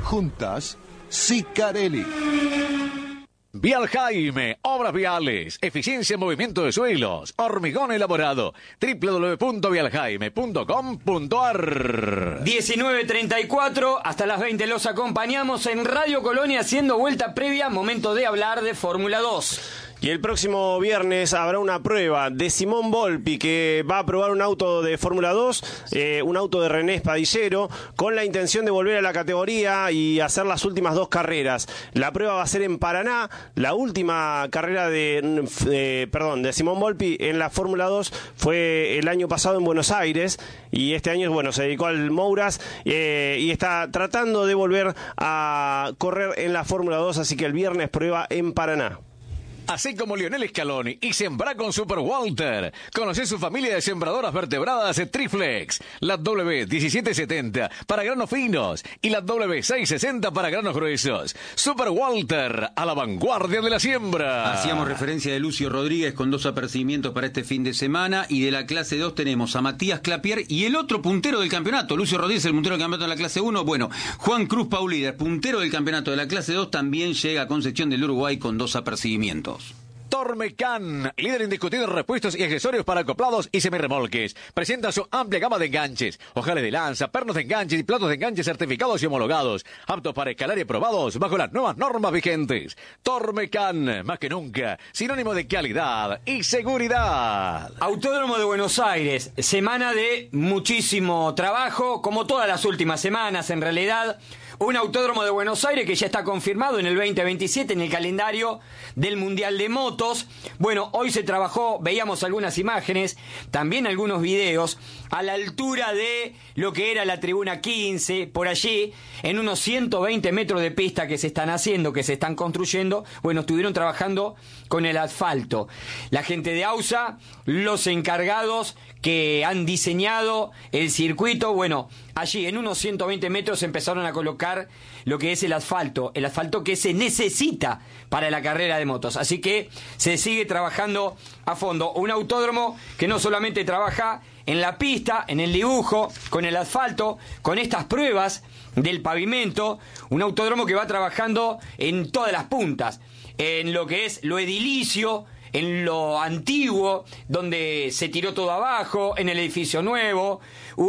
juntas, Sicarelli. Vial Jaime, obras viales, eficiencia en movimiento de suelos, hormigón elaborado, www.vialjaime.com.ar. 19:34, hasta las 20 los acompañamos en Radio Colonia haciendo vuelta previa, momento de hablar de Fórmula 2. Y el próximo viernes habrá una prueba de Simón Volpi, que va a probar un auto de Fórmula 2, un auto de René Spadillero, con la intención de volver a la categoría y hacer las últimas 2 carreras. La prueba va a ser en Paraná. La última carrera de Simón Volpi en la Fórmula 2 fue el año pasado en Buenos Aires, y este año, bueno, se dedicó al Mouras y está tratando de volver a correr en la Fórmula 2, así que el viernes prueba en Paraná. Así como Lionel Scaloni y sembra con Super Walter. Conoce su familia de sembradoras vertebradas Triflex. La W1770 para granos finos y la W660 para granos gruesos. Super Walter, a la vanguardia de la siembra. Hacíamos referencia de Lucio Rodríguez con 2 apercibimientos para este fin de semana, y de la clase 2 tenemos a Matías Clapier y el otro puntero del campeonato. Lucio Rodríguez, el puntero del campeonato de la clase 1. Bueno, Juan Cruz Paulida, puntero del campeonato de la clase 2, también llega a Concepción del Uruguay con 2 apercibimientos. Tormecan, líder indiscutido en repuestos y accesorios para acoplados y semirremolques. Presenta su amplia gama de enganches, ojales de lanza, pernos de enganches y platos de enganches certificados y homologados, aptos para escalar y aprobados bajo las nuevas normas vigentes. Tormecan, más que nunca, sinónimo de calidad y seguridad. Autódromo de Buenos Aires, semana de muchísimo trabajo, como todas las últimas semanas en realidad. Un autódromo de Buenos Aires que ya está confirmado en el 2027 en el calendario del Mundial de Motos. Bueno, hoy se trabajó, veíamos algunas imágenes, también algunos videos, a la altura de lo que era la tribuna 15, por allí, en unos 120 metros de pista que se están haciendo, que se están construyendo. Bueno, estuvieron trabajando con el asfalto. La gente de AUSA, los encargados que han diseñado el circuito, bueno, allí en unos 120 metros empezaron a colocar lo que es el asfalto que se necesita para la carrera de motos. Así que se sigue trabajando a fondo. Un autódromo que no solamente trabaja en la pista, en el dibujo, con el asfalto, con estas pruebas del pavimento, un autódromo que va trabajando en todas las puntas, en lo que es lo edilicio, en lo antiguo, donde se tiró todo abajo, en el edificio nuevo,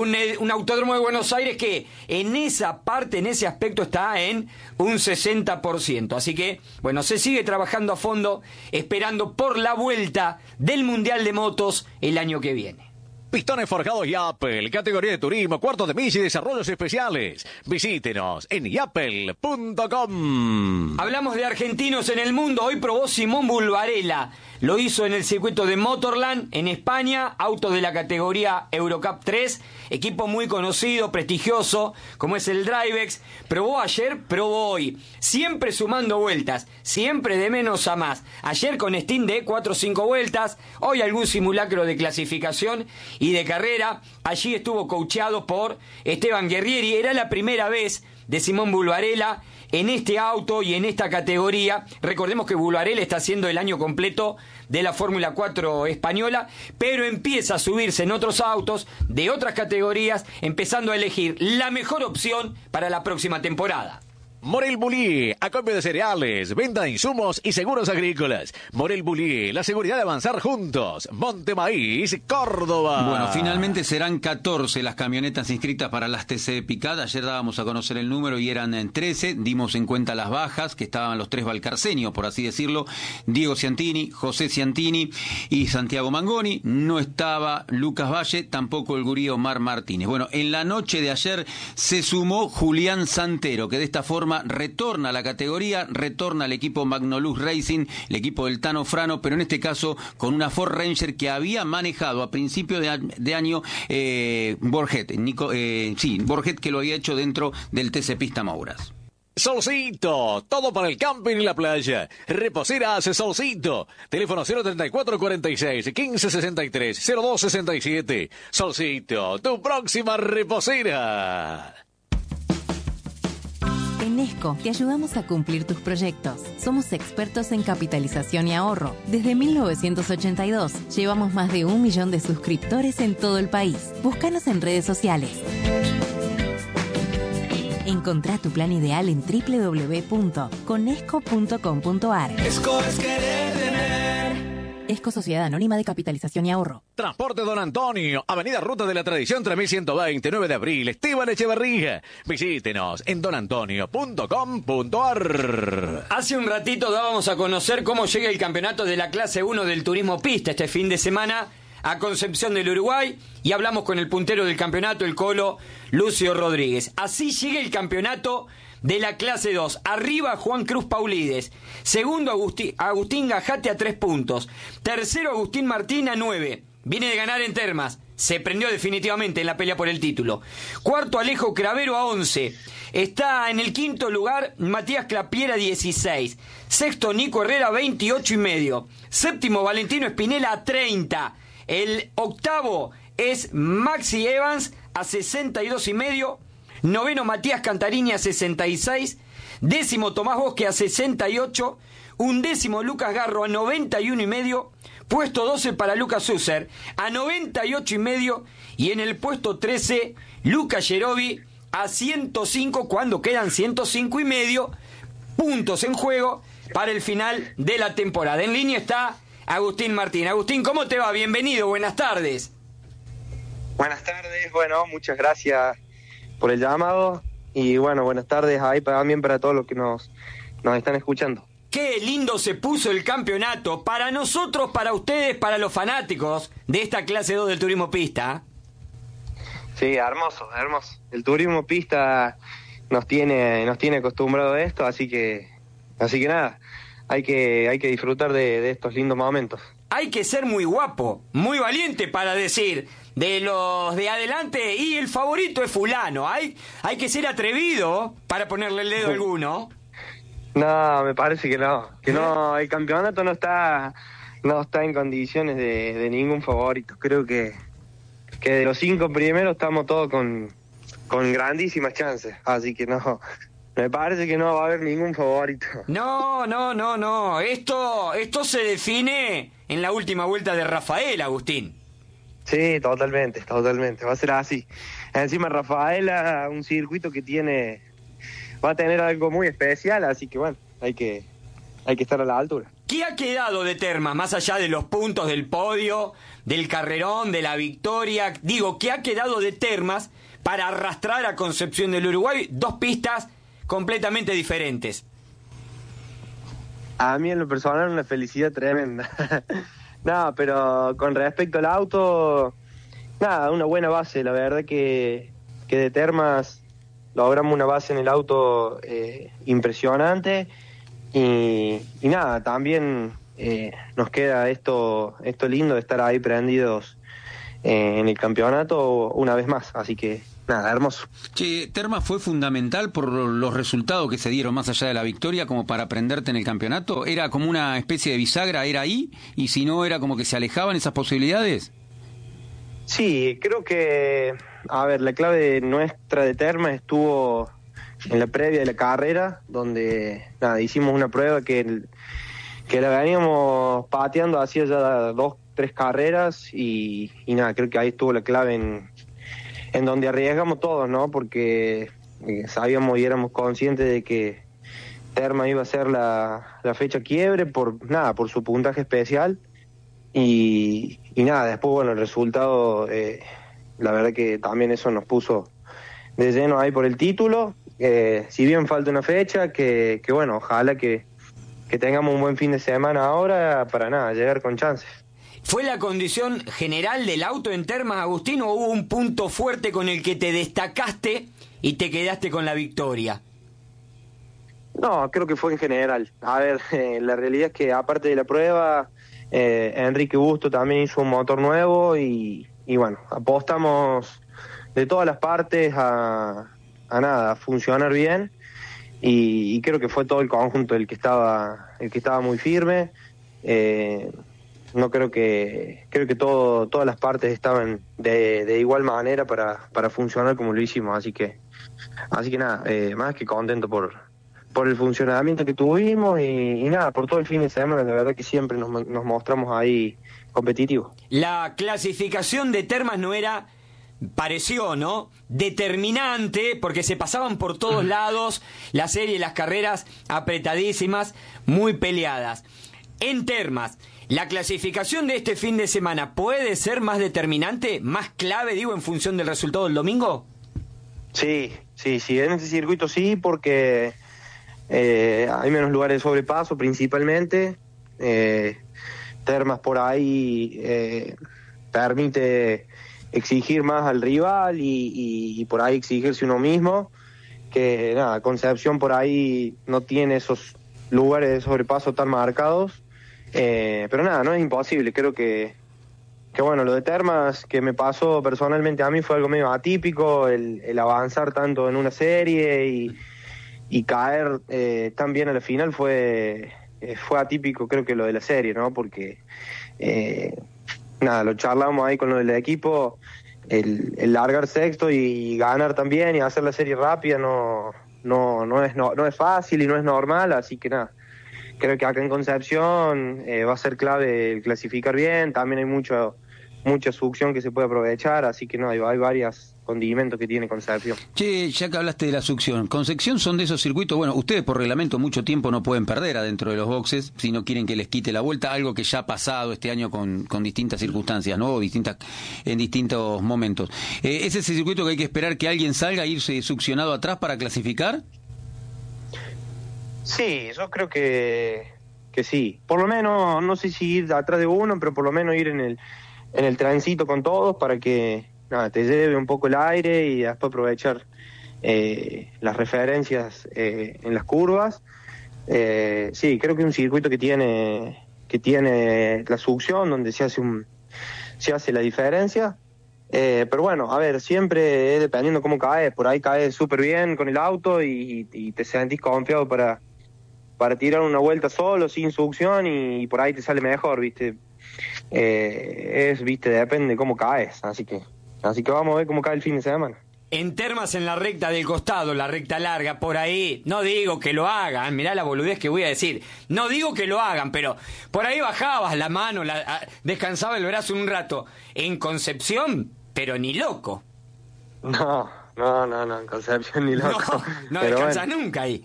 un autódromo de Buenos Aires que en esa parte, en ese aspecto, está en un 60%. Así que, bueno, se sigue trabajando a fondo, esperando por la vuelta del Mundial de Motos el año que viene. Pistones forjados Yapel, categoría de turismo, cuartos de milla y desarrollos especiales. Visítenos en yapel.com. Hablamos de argentinos en el mundo. Hoy probó Simón Bulbarella. Lo hizo en el circuito de Motorland, en España, auto de la categoría Eurocup 3, equipo muy conocido, prestigioso, como es el Drivex. Probó ayer, probó hoy, siempre sumando vueltas, siempre de menos a más. Ayer con Steam de 4 o 5 vueltas, hoy algún simulacro de clasificación y de carrera. Allí estuvo coacheado por Esteban Guerrieri. Era la primera vez de Simón Bulbarella en este auto y en esta categoría. Recordemos que Bulbarella está haciendo el año completo de la Fórmula 4 española, pero empieza a subirse en otros autos de otras categorías, empezando a elegir la mejor opción para la próxima temporada. Morel Bullier, acopio de cereales, venta de insumos y seguros agrícolas. Morel Bullier, la seguridad de avanzar juntos. Monte Maíz, Córdoba. Bueno, finalmente serán 14 las camionetas inscritas para las TC Picard. Ayer dábamos a conocer el número y eran 13. Dimos en cuenta las bajas, que estaban los 3 valcarcenios, por así decirlo. Diego Ciantini, José Ciantini y Santiago Mangoni. No estaba Lucas Valle, tampoco el gurí Omar Martínez. Bueno, en la noche de ayer se sumó Julián Santero, que de esta forma retorna a la categoría, retorna al equipo Magnolux Racing, el equipo del Tano Frano, pero en este caso con una Ford Ranger que había manejado a principio de año Borget, Borget, que lo había hecho dentro del TC Pista Mouras. Solcito, todo para el camping y la playa. Reposeras Solcito. Teléfono 034-46 1563 0267. Solcito, tu próxima reposera. En Nesco te ayudamos a cumplir tus proyectos. Somos expertos en capitalización y ahorro. Desde 1982 llevamos más de 1 millón de suscriptores en todo el país. Búscanos en redes sociales. Encontrá tu plan ideal en www.conesco.com.ar. Esco es querer tener. Esco Sociedad Anónima de Capitalización y Ahorro. Transporte Don Antonio, Avenida Ruta de la Tradición 3120, 9 de abril, Esteban Echeverría. Visítenos en donantonio.com.ar. Hace un ratito dábamos a conocer cómo llega el campeonato de la clase 1 del turismo pista este fin de semana a Concepción del Uruguay, y hablamos con el puntero del campeonato, el Colo Lucio Rodríguez. Así llega el campeonato de la clase 2. Arriba Juan Cruz Paulides. Segundo Agustín Gajate a 3 puntos. Tercero Agustín Martín a 9. Viene de ganar en Termas. Se prendió definitivamente en la pelea por el título. Cuarto Alejo Cravero a 11. Está en el quinto lugar Matías Clapiera 16. Sexto Nico Herrera 28 y medio. Séptimo Valentino Espinela a 30. El octavo es Maxi Evans a 62 y medio. Noveno Matías Cantarini a 66. Décimo Tomás Bosque a 68. Undécimo Lucas Garro a 91 y medio. Puesto 12 para Lucas Susser a 98 y medio. Y en el puesto 13 Lucas Yerovi a 105, cuando quedan 105 y medio puntos en juego para el final de la temporada. En línea está Agustín Martín. Agustín, ¿cómo te va? Bienvenido, buenas tardes. Buenas tardes, bueno, muchas gracias por el llamado y bueno, buenas tardes ahí también para todos los que nos están escuchando. Qué lindo se puso el campeonato para nosotros, para ustedes, para los fanáticos de esta clase 2 del turismo pista. Sí, hermoso, hermoso. El turismo pista nos tiene acostumbrado a esto, así que nada, hay que disfrutar de estos lindos momentos. Hay que ser muy guapo, muy valiente para decir de los de adelante y el favorito es fulano. Hay que ser atrevido para ponerle el dedo a alguno. No, me parece que no, el campeonato no está en condiciones de ningún favorito. Creo que de los 5 primeros estamos todos con grandísimas chances, así que no, me parece que no va a haber ningún favorito. No, esto se define en la última vuelta de Rafael, Agustín. Sí, totalmente, va a ser así. Encima Rafaela, un circuito que va a tener algo muy especial, así que bueno, hay que estar a la altura. ¿Qué ha quedado de Termas, más allá de los puntos del podio, del carrerón, de la victoria? Digo, ¿qué ha quedado de Termas para arrastrar a Concepción del Uruguay? 2 pistas completamente diferentes. A mí en lo personal una felicidad tremenda. No, pero con respecto al auto, nada, una buena base. La verdad que de Termas logramos una base en el auto impresionante y nada, también nos queda esto lindo de estar ahí prendidos en el campeonato una vez más, así que nada, hermoso. Che, Termas fue fundamental por los resultados que se dieron más allá de la victoria como para prenderte en el campeonato. ¿Era como una especie de bisagra, era ahí? Y si no, ¿era como que se alejaban esas posibilidades? Sí, creo que, a ver, la clave nuestra de Termas estuvo en la previa de la carrera, donde nada, hicimos una prueba que la veníamos pateando hacía ya 2-3 carreras y nada, creo que ahí estuvo la clave en donde arriesgamos todos, ¿no? Porque sabíamos y éramos conscientes de que Termas iba a ser la fecha quiebre por su puntaje especial y nada, después bueno, el resultado, la verdad que también eso nos puso de lleno ahí por el título, si bien falta una fecha, que bueno, ojalá que tengamos un buen fin de semana ahora para nada, llegar con chances. ¿Fue la condición general del auto en Termas, Agustín, o hubo un punto fuerte con el que te destacaste y te quedaste con la victoria? No, creo que fue en general. A ver, la realidad es que aparte de la prueba, Enrique Busto también hizo un motor nuevo y bueno, apostamos de todas las partes a funcionar bien y creo que fue todo el conjunto el que estaba muy firme. No creo que todas las partes estaban de igual manera para funcionar como lo hicimos, así que nada, más que contento por el funcionamiento que tuvimos y nada, por todo el fin de semana, la verdad que siempre nos mostramos ahí competitivos. La clasificación de Termas no era pareció, ¿no?, determinante, porque se pasaban por todos lados la serie, las carreras apretadísimas, muy peleadas. En Termas, ¿la clasificación de este fin de semana puede ser más determinante, más clave, digo, en función del resultado del domingo? Sí, en ese circuito sí, porque hay menos lugares de sobrepaso principalmente. Termas por ahí permite exigir más al rival y por ahí exigirse uno mismo, que nada, Concepción por ahí no tiene esos lugares de sobrepaso tan marcados, pero nada, no es imposible. Creo que bueno, lo de Termas que me pasó personalmente a mí fue algo medio atípico, el avanzar tanto en una serie y caer tan bien a la final fue atípico, creo que lo de la serie, ¿no? Porque nada, lo charlamos ahí con lo del equipo, el largar sexto y ganar también y hacer la serie rápida no es fácil y no es normal, así que nada, creo que acá en Concepción va a ser clave el clasificar bien. También hay mucha succión que se puede aprovechar, así que no, hay varios condimentos que tiene Concepción. Che, ya que hablaste de la succión, Concepción son de esos circuitos, bueno, ustedes por reglamento mucho tiempo no pueden perder adentro de los boxes, si no quieren que les quite la vuelta, algo que ya ha pasado este año con distintas circunstancias, ¿no? En distintos momentos. ¿Es ese circuito que hay que esperar que alguien salga a irse succionado atrás para clasificar? Sí, yo creo que sí. Por lo menos, no sé si ir atrás de uno, pero por lo menos ir en el tránsito con todos para que nada, te lleve un poco el aire y después aprovechar las referencias en las curvas. Sí, creo que es un circuito que tiene la succión donde se hace la diferencia. Pero bueno, a ver, siempre dependiendo cómo caes. Por ahí caes súper bien con el auto y te sentís confiado para tirar una vuelta solo, sin succión, y por ahí te sale mejor, ¿viste? Depende de cómo caes, así que vamos a ver cómo cae el fin de semana. En Termas, en la recta del costado, la recta larga, por ahí, no digo que lo hagan, mirá la boludez que voy a decir, no digo que lo hagan, pero por ahí bajabas la mano, descansaba el brazo un rato. En Concepción, pero ni loco. No, en Concepción ni loco. No descansas nunca ahí.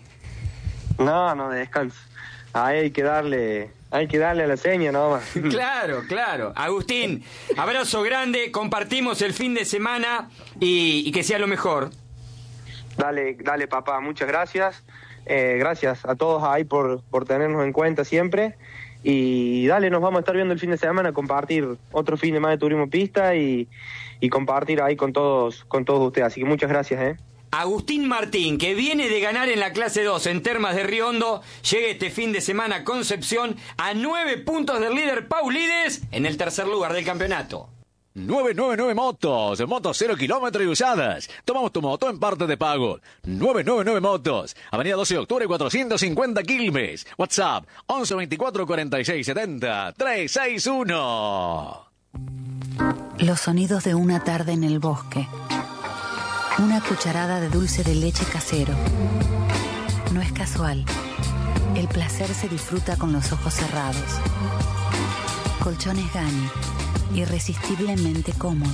No descanso. Ahí hay que darle a la seña nomás. Claro. Agustín, abrazo grande, compartimos el fin de semana y que sea lo mejor. Dale papá, muchas gracias. Gracias a todos ahí por tenernos en cuenta siempre. Y dale, nos vamos a estar viendo el fin de semana, compartir otro fin de más de Turismo Pista y compartir ahí con todos ustedes. Así que muchas gracias, Agustín Martín, que viene de ganar en la clase 2 en Termas de Río Hondo, llega este fin de semana a Concepción a 9 puntos del líder Paulides en el tercer lugar del campeonato. 999 Motos, motos 0 kilómetros y usadas. Tomamos tu moto en parte de pago. 999 Motos, Avenida 12 de Octubre 450 Quilmes. WhatsApp 11 24 46 70 361. Los sonidos de una tarde en el bosque. Una cucharada de dulce de leche casero. No es casual. El placer se disfruta con los ojos cerrados. Colchones Gani. Irresistiblemente cómodos.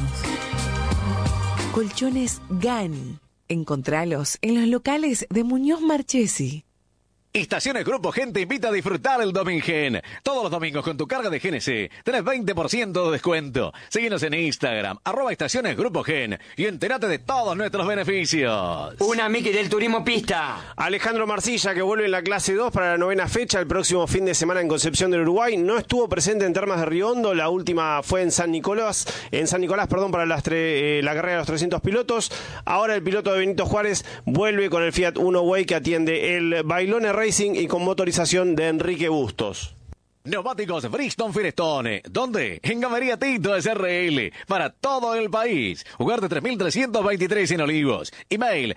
Colchones Gani. Encontralos en los locales de Muñoz Marchesi. Estaciones Grupo Gen te invita a disfrutar el Domingen. Todos los domingos con tu carga de GNC tenés 20% de descuento. Síguenos en Instagram, @Estaciones Grupo Gen, y entérate de todos nuestros beneficios. Una Miki del Turismo Pista. Alejandro Marcilla, que vuelve en la clase 2 para la 9ª fecha el próximo fin de semana en Concepción del Uruguay. No estuvo presente en Termas de Río Hondo, la última fue en San Nicolás, para la carrera de los 300 pilotos. Ahora el piloto de Benito Juárez vuelve con el Fiat Uno Way que atiende el Bailone Racing y con motorización de Enrique Bustos. Neumáticos Bridgestone Firestone. ¿Dónde? En Galería Tito SRL. Para todo el país. Ugarte 3323 en Olivos. Email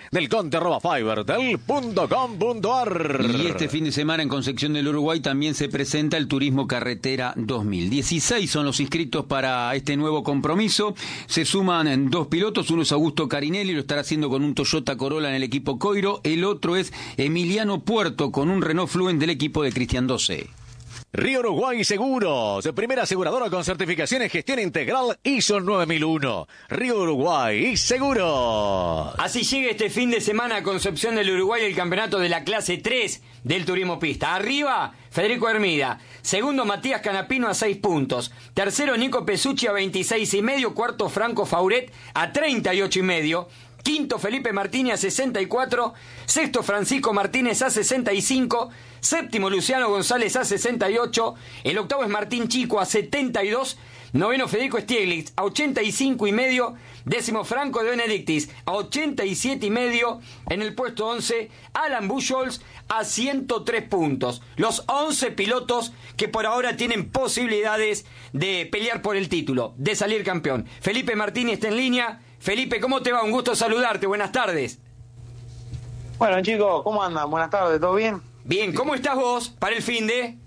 delconte@fibertel.com.ar. Y este fin de semana en Concepción del Uruguay también se presenta el Turismo Carretera 2000. 16 son los inscritos para este nuevo compromiso. Se suman 2 pilotos. Uno es Augusto Carinelli, lo estará haciendo con un Toyota Corolla en el equipo Coiro. El otro es Emiliano Puerto con un Renault Fluence del equipo de Cristian Doce. Río Uruguay Seguros, primera aseguradora con certificación en gestión integral ISO 9001. Río Uruguay Seguros. Así llega este fin de semana a Concepción del Uruguay el campeonato de la clase 3 del turismo pista. Arriba, Federico Hermida. Segundo, Matías Canapino a 6 puntos. Tercero, Nico Pesucci a 26,5. Cuarto, Franco Fauret a 38,5. Quinto, Felipe Martínez a 64. Sexto, Francisco Martínez a 65. Séptimo, Luciano González a 68. El octavo es Martín Chico a 72. Noveno, Federico Stieglitz a 85,5. Décimo, Franco de Benedictis a 87,5. En el puesto 11, Alan Buchholz a 103 puntos. Los 11 pilotos que por ahora tienen posibilidades de pelear por el título, de salir campeón. Felipe Martínez está en línea. Felipe, ¿cómo te va? Un gusto saludarte. Buenas tardes. Bueno, chicos, ¿cómo andan? Buenas tardes, ¿todo bien? Bien, ¿cómo estás vos para el fin de?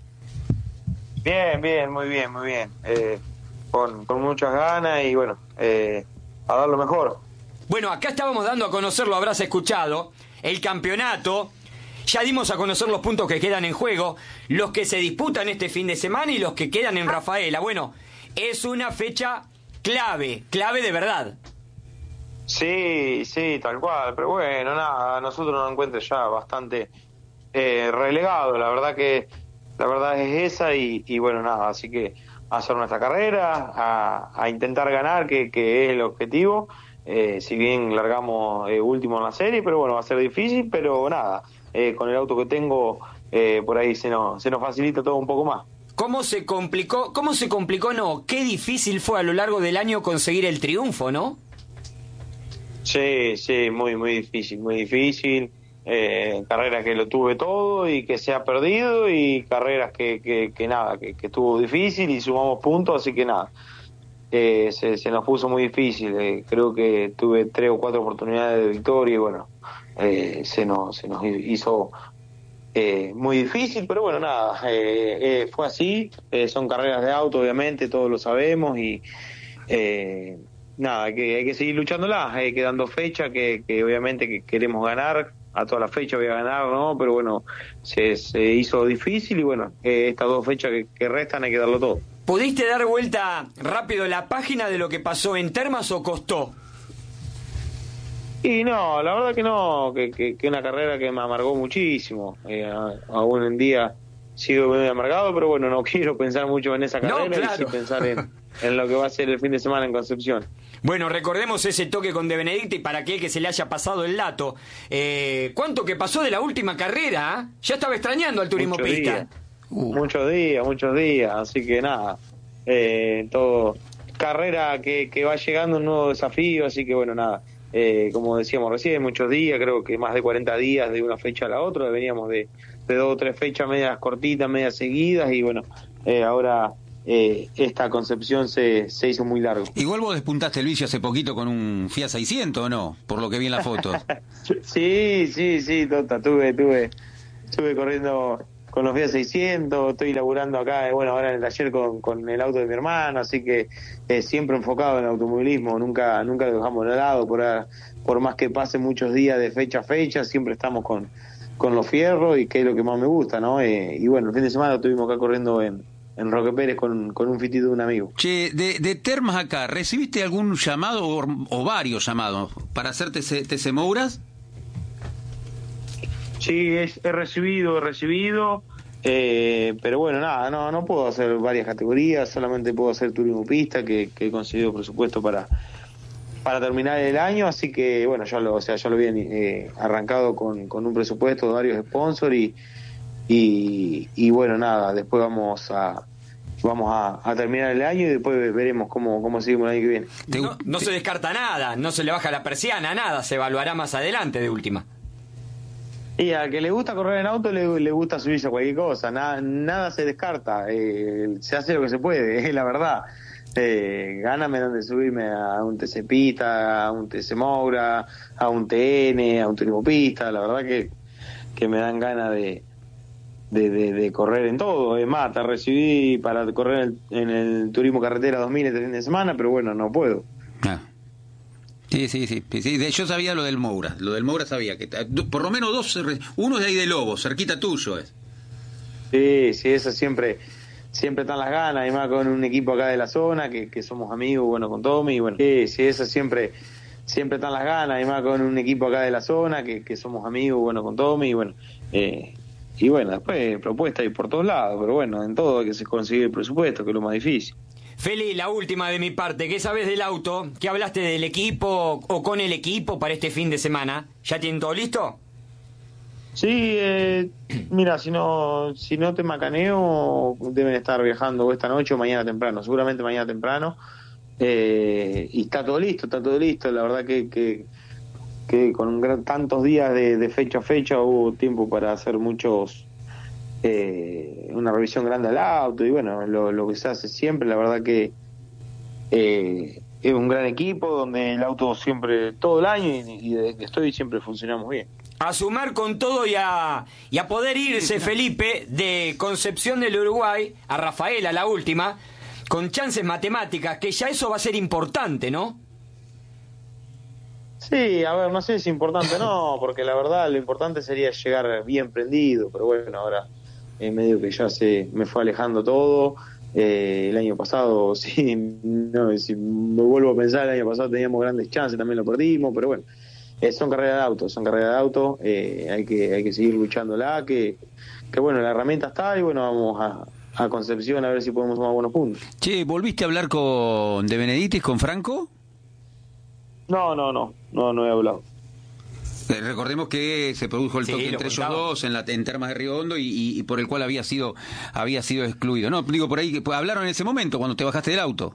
Bien, muy bien. Con muchas ganas y bueno, a dar lo mejor. Bueno, acá estábamos dando a conocer, lo habrás escuchado, el campeonato. Ya dimos a conocer los puntos que quedan en juego, los que se disputan este fin de semana y los que quedan en Rafaela. Bueno, es una fecha clave de verdad. Sí, tal cual, pero bueno, nada, a nosotros nos encuentra ya bastante relegado, la verdad es esa y bueno, nada, así que hacer nuestra carrera, a intentar ganar, que es el objetivo, si bien largamos último en la serie, pero bueno, va a ser difícil, pero nada, con el auto que tengo, por ahí se nos facilita todo un poco más. ¿Cómo se complicó? No, qué difícil fue a lo largo del año conseguir el triunfo, ¿no? Sí, muy difícil. Carreras que lo tuve todo y que se ha perdido y carreras que estuvo difícil y sumamos puntos, así que nada, se nos puso muy difícil. Creo que tuve 3 o 4 oportunidades de victoria y bueno, se nos hizo muy difícil, pero bueno, nada, fue así. Son carreras de auto, obviamente, todos lo sabemos y nada, hay que seguir luchándolas, quedando fecha que obviamente que queremos ganar. A toda la fecha voy a ganar, ¿no? Pero bueno, se hizo difícil y bueno, estas 2 fechas que restan hay que darlo todo. ¿Pudiste dar vuelta rápido la página de lo que pasó en Termas o costó? Y no, la verdad que no, que una carrera que me amargó muchísimo. Aún en día sigo muy amargado, pero bueno, no quiero pensar mucho en esa carrera, y sí pensar en lo que va a ser el fin de semana en Concepción. Bueno, recordemos ese toque con De Benedicti para aquel que se le haya pasado el dato. ¿Cuánto que pasó de la última carrera? Ya estaba extrañando al turismo pista. Muchos días, así que nada, todo carrera que va llegando un nuevo desafío, así que bueno, nada, como decíamos recién, muchos días, creo que más de 40 días de una fecha a la otra, veníamos de 2 o 3 fechas medias cortitas, medias seguidas y bueno, ahora esta Concepción se hizo muy largo. Igual vos despuntaste el vicio hace poquito con un Fiat 600, ¿o no? Por lo que vi en las fotos. Sí, Tota, estuve corriendo con los Fiat 600, estoy laburando acá, bueno, ahora en el taller con el auto de mi hermano, así que siempre enfocado en el automovilismo, nunca lo dejamos de lado, por más que pasen muchos días de fecha a fecha, siempre estamos con los fierros y que es lo que más me gusta, ¿no? Y bueno, el fin de semana estuvimos acá corriendo en Roque Pérez con un fitito de un amigo. Che, de Termas acá, ¿recibiste algún llamado o varios llamados para hacer TC Mouras? Sí, he recibido, pero bueno, nada, no puedo hacer varias categorías, solamente puedo hacer turismo pista, que he conseguido presupuesto para terminar el año, así que bueno, ya lo había arrancado con un presupuesto de varios sponsors y bueno, nada, después vamos a terminar el año y después veremos cómo seguimos el año que viene. No se descarta nada, no se le baja la persiana, nada, se evaluará más adelante de última. Y al que le gusta correr en auto le gusta subirse a cualquier cosa, nada se descarta, se hace lo que se puede, es la verdad. Gáname donde subirme a un TC Pista, a un TC Moura, a un TN, a un turismo pista, la verdad que me dan ganas de correr en todo. Es más, te recibí para correr en el turismo carretera 2000 este fin de semana, pero bueno, no puedo. Sí. Yo sabía lo del Moura sabía que por lo menos 2, uno es de ahí de Lobo, cerquita tuyo es. Sí, eso siempre están las ganas, además con un equipo acá de la zona, que somos amigos, bueno, con Tommy, y bueno, sí, eso siempre están las ganas, además con un equipo acá de la zona, que somos amigos, bueno, con Tommy, y bueno, después propuestas y por todos lados, pero bueno, en todo hay que conseguir el presupuesto, que es lo más difícil. Feli, la última de mi parte, ¿qué sabes del auto? ¿Qué hablaste del equipo o con el equipo para este fin de semana? ¿Ya tienen todo listo? Sí, mira, si no te macaneo, deben estar viajando esta noche o mañana temprano, seguramente mañana temprano, y está todo listo, la verdad que con tantos días de fecha a fecha hubo tiempo para hacer una revisión grande al auto, y bueno, lo que se hace siempre, la verdad que es un gran equipo donde el auto siempre, todo el año, y desde que estoy siempre funcionamos bien. A sumar con todo y a poder irse, Felipe, de Concepción del Uruguay a Rafaela, la última, con chances matemáticas, que ya eso va a ser importante, ¿no? Sí, a ver, no sé si es importante o no, porque la verdad lo importante sería llegar bien prendido, pero bueno, ahora medio que ya me fue alejando todo. El año pasado, si me vuelvo a pensar, el año pasado teníamos grandes chances, también lo perdimos, pero bueno. Son carreras de auto, hay que seguir luchándola, que bueno, la herramienta está, y bueno, vamos a Concepción a ver si podemos tomar buenos puntos. Che, ¿volviste a hablar con De Benedictis, con Franco? No he hablado. Recordemos que se produjo el toque entre ellos dos en Termas de Río Hondo y por el cual había sido excluido. No, digo, por ahí, pues, hablaron en ese momento cuando te bajaste del auto.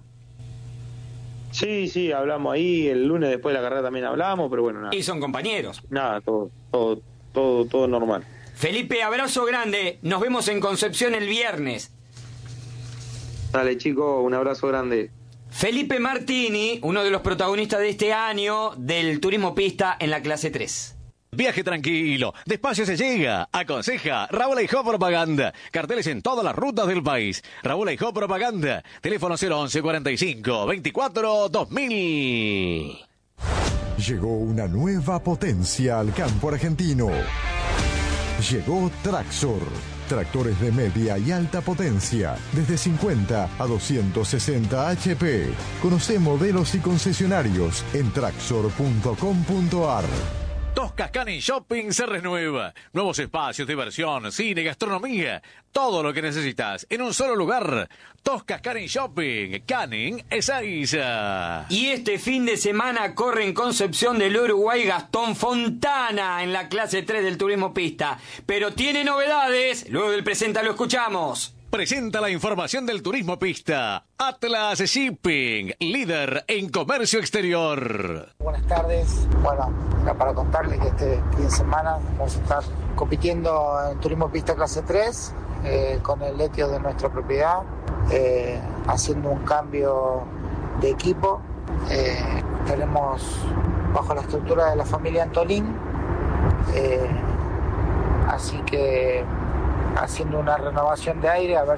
Sí, hablamos ahí, el lunes después de la carrera también hablamos, pero bueno, nada. Y son compañeros. Nada, todo normal. Felipe, abrazo grande, nos vemos en Concepción el viernes. Dale, chico, un abrazo grande. Felipe Martini, uno de los protagonistas de este año del turismo pista en la clase 3. Viaje tranquilo, despacio se llega. Aconseja Raúl Aijó Propaganda. Carteles en todas las rutas del país. Raúl Aijó Propaganda. Teléfono 011 45 24 2000. Llegó una nueva potencia al campo argentino. Llegó Traxor. Tractores de media y alta potencia, desde 50 a 260 HP. Conoce modelos y concesionarios en traxor.com.ar. Toscas Canning Shopping se renueva. Nuevos espacios, diversión, cine, gastronomía. Todo lo que necesitas en un solo lugar. Toscas Canning Shopping. Canning Ezeiza. Y este fin de semana corre en Concepción del Uruguay Gastón Fontana en la clase 3 del turismo pista. Pero tiene novedades. Luego del presenta lo escuchamos. Presenta la información del turismo pista. Atlas Shipping, líder en comercio exterior. Buenas tardes. Bueno, para contarles que este fin de semana vamos a estar compitiendo en turismo pista clase 3 con el Etios de nuestra propiedad, haciendo un cambio de equipo. Estaremos bajo la estructura de la familia Antolín, así que haciendo una renovación de aire, a ver